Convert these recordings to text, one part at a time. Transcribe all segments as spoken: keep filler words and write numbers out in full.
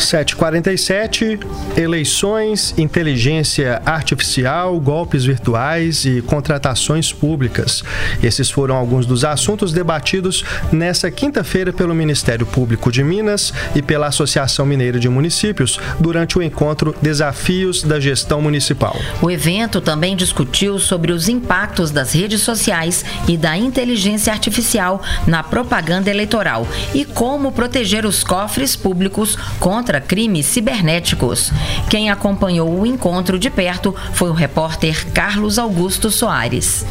sete e quarenta e sete, eleições, inteligência artificial, golpes virtuais e contratações públicas. Esses foram alguns dos assuntos debatidos nesta quinta-feira pelo Ministério Público de Minas e pela Associação Mineira de Municípios durante o encontro Desafios da Gestão Municipal. O evento também discutiu sobre os impactos das redes sociais e da inteligência artificial na propaganda eleitoral e como proteger os cofres públicos contra crimes cibernéticos. Quem acompanhou o encontro de perto foi o repórter Carlos Augusto Soares.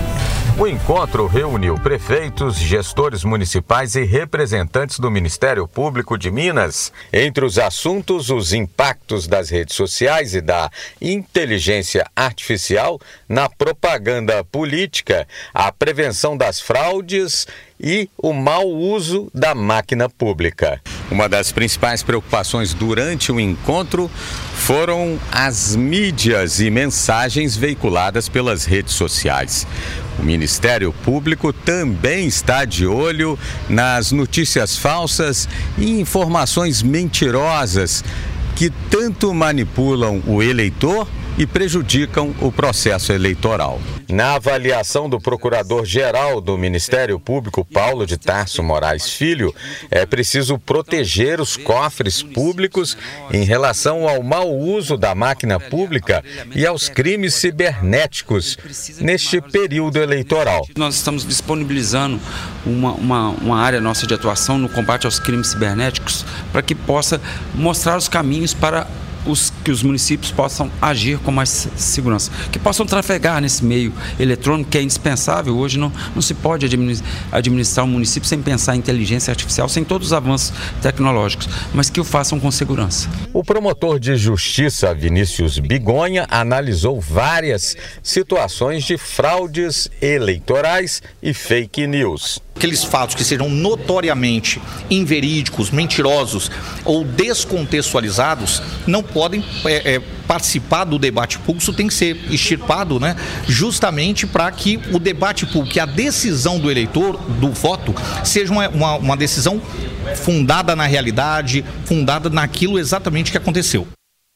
O encontro reuniu prefeitos, gestores municipais e representantes do Ministério Público de Minas. Entre os assuntos, os impactos das redes sociais e da inteligência artificial na propaganda política, a prevenção das fraudes e o mau uso da máquina pública. Uma das principais preocupações durante o encontro foram as mídias e mensagens veiculadas pelas redes sociais. O Ministério Público também está de olho nas notícias falsas e informações mentirosas que tanto manipulam o eleitor e prejudicam o processo eleitoral. Na avaliação do Procurador-Geral do Ministério Público, Paulo de Tarso Moraes Filho, é preciso proteger os cofres públicos em relação ao mau uso da máquina pública e aos crimes cibernéticos neste período eleitoral. Nós estamos disponibilizando uma, uma, uma área nossa de atuação no combate aos crimes cibernéticos para que possa mostrar os caminhos para Os, que os municípios possam agir com mais segurança, que possam trafegar nesse meio eletrônico que é indispensável. Hoje não, não se pode administrar um município sem pensar em inteligência artificial, sem todos os avanços tecnológicos, mas que o façam com segurança. O promotor de justiça Vinícius Bigonha analisou várias situações de fraudes eleitorais e fake news. Aqueles fatos que sejam notoriamente inverídicos, mentirosos ou descontextualizados não podem é, é, participar do debate público. Isso tem que ser extirpado, né? Justamente para que o debate público, a decisão do eleitor, do voto, seja uma, uma, uma decisão fundada na realidade, fundada naquilo exatamente que aconteceu.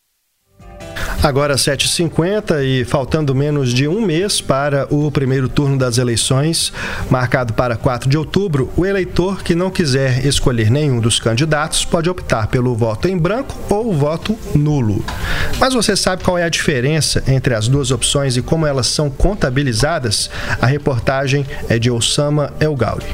Agora sete e cinquenta e faltando menos de um mês para o primeiro turno das eleições, marcado para quatro de outubro, o eleitor que não quiser escolher nenhum dos candidatos pode optar pelo voto em branco ou o voto nulo. Mas você sabe qual é a diferença entre as duas opções e como elas são contabilizadas? A reportagem é de Osama El Gauri.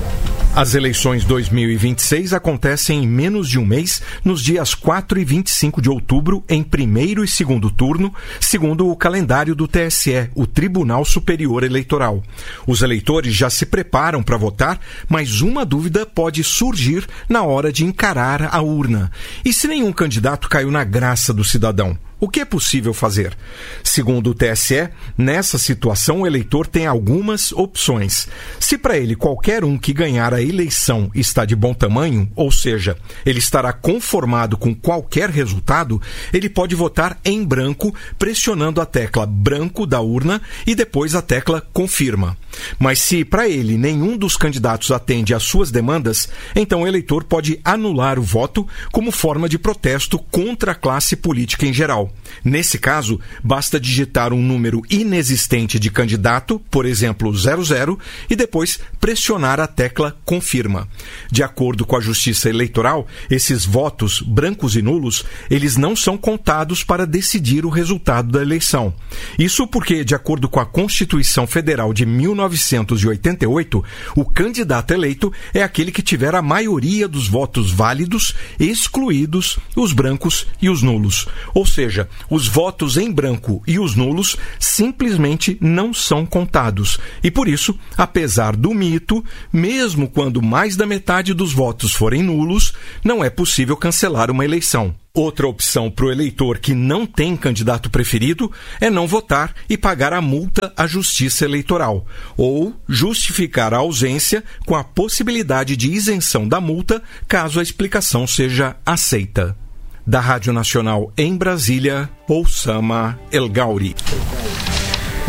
As eleições dois mil e vinte e seis acontecem em menos de um mês, nos dias quatro e vinte e cinco de outubro, em primeiro e segundo turno, segundo o calendário do T S E, o Tribunal Superior Eleitoral. Os eleitores já se preparam para votar, mas uma dúvida pode surgir na hora de encarar a urna. E se nenhum candidato caiu na graça do cidadão? O que é possível fazer? Segundo o T S E, nessa situação o eleitor tem algumas opções. Se para ele qualquer um que ganhar a eleição está de bom tamanho, ou seja, ele estará conformado com qualquer resultado, ele pode votar em branco, pressionando a tecla branco da urna e depois a tecla confirma. Mas se para ele nenhum dos candidatos atende às suas demandas, então o eleitor pode anular o voto como forma de protesto contra a classe política em geral. Nesse caso, basta digitar um número inexistente de candidato, por exemplo, zero zero, e depois pressionar a tecla confirma. De acordo com a Justiça Eleitoral, esses votos, brancos e nulos, eles não são contados para decidir o resultado da eleição. Isso porque, de acordo com a Constituição Federal de mil novecentos e oitenta e oito, o candidato eleito é aquele que tiver a maioria dos votos válidos, excluídos os brancos e os nulos. Ou seja, os votos em branco e os nulos simplesmente não são contados. E por isso, apesar do mito, mesmo quando mais da metade dos votos forem nulos, não é possível cancelar uma eleição. Outra opção para o eleitor que não tem candidato preferido é não votar e pagar a multa à Justiça Eleitoral, ou justificar a ausência com a possibilidade de isenção da multa caso a explicação seja aceita. Da Rádio Nacional em Brasília, Osama El Gauri.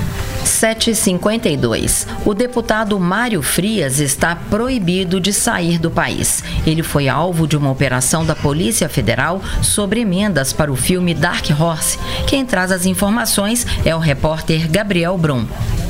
sete e cinquenta e dois. O deputado Mário Frias está proibido de sair do país. Ele foi alvo de uma operação da Polícia Federal sobre emendas para o filme Dark Horse. Quem traz as informações é o repórter Gabriel Brum.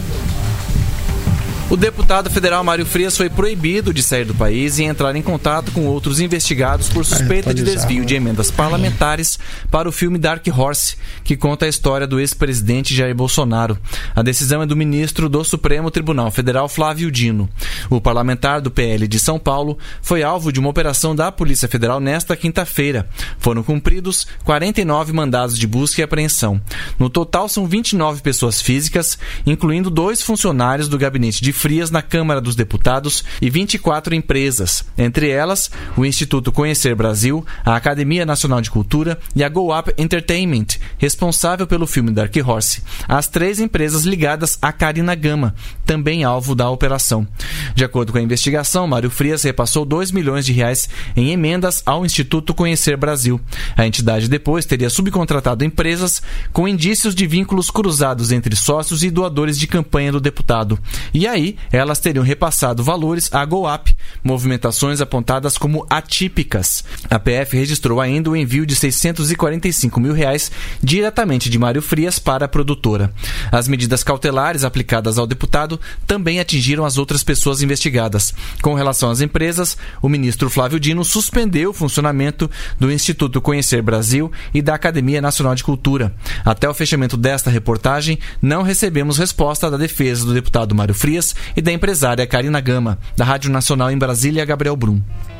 O deputado federal Mário Frias foi proibido de sair do país e entrar em contato com outros investigados por suspeita de desvio de emendas parlamentares para o filme Dark Horse, que conta a história do ex-presidente Jair Bolsonaro. A decisão é do ministro do Supremo Tribunal Federal, Flávio Dino. O parlamentar do P L de São Paulo foi alvo de uma operação da Polícia Federal nesta quinta-feira. Foram cumpridos quarenta e nove mandados de busca e apreensão. No total, são vinte e nove pessoas físicas, incluindo dois funcionários do gabinete de Frias na Câmara dos Deputados e vinte e quatro empresas, entre elas o Instituto Conhecer Brasil, a Academia Nacional de Cultura e a Go Up Entertainment, responsável pelo filme Dark Horse. As três empresas ligadas à Carina Gama, também alvo da operação. De acordo com a investigação, Mário Frias repassou dois milhões de reais em emendas ao Instituto Conhecer Brasil. A entidade depois teria subcontratado empresas com indícios de vínculos cruzados entre sócios e doadores de campanha do deputado. E aí, elas teriam repassado valores à GoUp, movimentações apontadas como atípicas. A P F registrou ainda o envio de seiscentos e quarenta e cinco mil reais diretamente de Mário Frias para a produtora. As medidas cautelares aplicadas ao deputado também atingiram as outras pessoas investigadas. Com relação às empresas, o ministro Flávio Dino suspendeu o funcionamento do Instituto Conhecer Brasil e da Academia Nacional de Cultura. Até o fechamento desta reportagem, não recebemos resposta da defesa do deputado Mário Frias e da empresária Carina Gama. Da Rádio Nacional em Brasília, Gabriel Brum.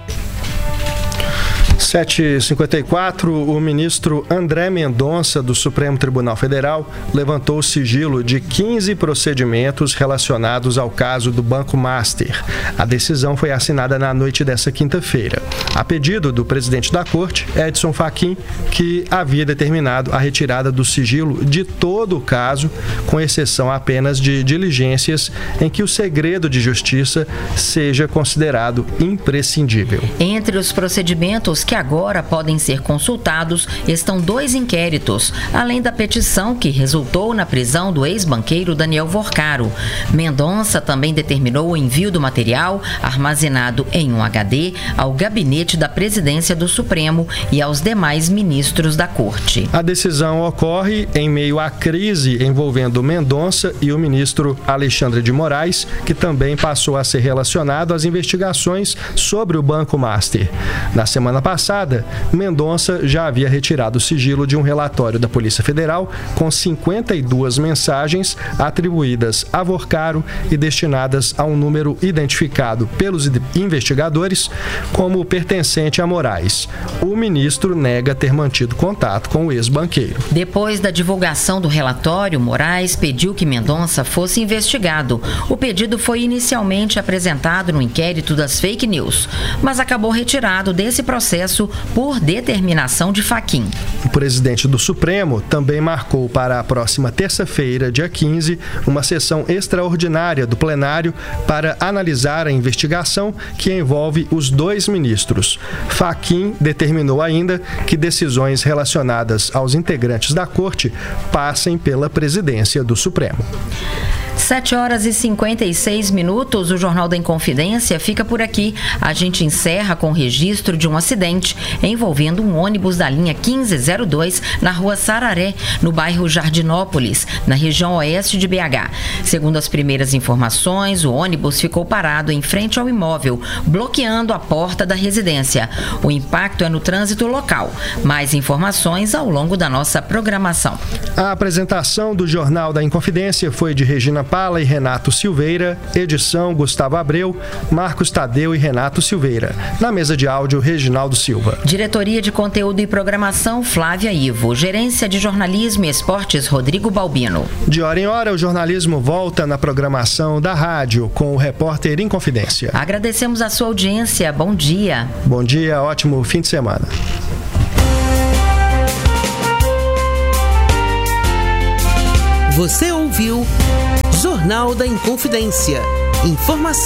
sete e cinquenta e quatro, o ministro André Mendonça, do Supremo Tribunal Federal, levantou o sigilo de quinze procedimentos relacionados ao caso do Banco Master. A decisão foi assinada na noite dessa quinta-feira, a pedido do presidente da Corte, Edson Fachin, que havia determinado a retirada do sigilo de todo o caso, com exceção apenas de diligências em que o segredo de justiça seja considerado imprescindível. Entre os procedimentos que agora podem ser consultados estão dois inquéritos, além da petição que resultou na prisão do ex-banqueiro Daniel Vorcaro. Mendonça também determinou o envio do material armazenado em um H D ao gabinete da Presidência do Supremo e aos demais ministros da Corte. A decisão ocorre em meio à crise envolvendo Mendonça e o ministro Alexandre de Moraes, que também passou a ser relacionado às investigações sobre o Banco Master. Na semana passada, Mendonça já havia retirado o sigilo de um relatório da Polícia Federal com cinquenta e duas mensagens atribuídas a Vorcaro e destinadas a um número identificado pelos investigadores como pertencente a Moraes. O ministro nega ter mantido contato com o ex-banqueiro. Depois da divulgação do relatório, Moraes pediu que Mendonça fosse investigado. O pedido foi inicialmente apresentado no inquérito das fake news, mas acabou retirado desse processo por determinação de Fachin. O presidente do Supremo também marcou para a próxima terça-feira, dia quinze, uma sessão extraordinária do plenário para analisar a investigação que envolve os dois ministros. Fachin determinou ainda que decisões relacionadas aos integrantes da Corte passem pela presidência do Supremo. sete horas e cinquenta e seis minutos, o Jornal da Inconfidência fica por aqui. A gente encerra com o registro de um acidente envolvendo um ônibus da linha quinze zero dois na rua Sararé, no bairro Jardinópolis, na região oeste de B H. Segundo as primeiras informações, o ônibus ficou parado em frente ao imóvel, bloqueando a porta da residência. O impacto é no trânsito local. Mais informações ao longo da nossa programação. A apresentação do Jornal da Inconfidência foi de Regina Pala e Renato Silveira, edição Gustavo Abreu, Marcos Tadeu e Renato Silveira. Na mesa de áudio, Reginaldo Silva. Diretoria de Conteúdo e Programação, Flávia Ivo. Gerência de Jornalismo e Esportes, Rodrigo Balbino. De hora em hora, o jornalismo volta na programação da rádio com o repórter Inconfidência. Agradecemos a sua audiência. Bom dia. Bom dia, ótimo fim de semana. Você ouviu Jornal da Inconfidência. Informação